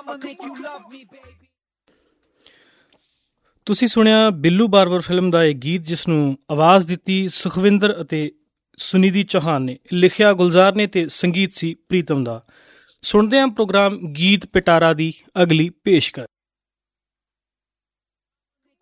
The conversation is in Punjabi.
ਤੁਸੀਂ ਸੁਣਿਆ ਬਿੱਲੂ ਬਾਰਬਰ ਫਿਲਮ ਦਾ ਇਹ ਗੀਤ, ਜਿਸ ਨੂੰ ਆਵਾਜ਼ ਦਿੱਤੀ ਸੁਖਵਿੰਦਰ ਅਤੇ ਸੁਨਿਧੀ ਚੌਹਾਨ ਨੇ, ਲਿਖਿਆ ਗੁਲਜ਼ਾਰ ਨੇ ਤੇ ਸੰਗੀਤ ਸੀ ਪ੍ਰੀਤਮ ਦਾ। ਸੁਣਦੇ ਹਾਂ ਪ੍ਰੋਗਰਾਮ ਗੀਤ ਪਿਟਾਰਾ ਦੀ ਅਗਲੀ ਪੇਸ਼ਕਸ਼।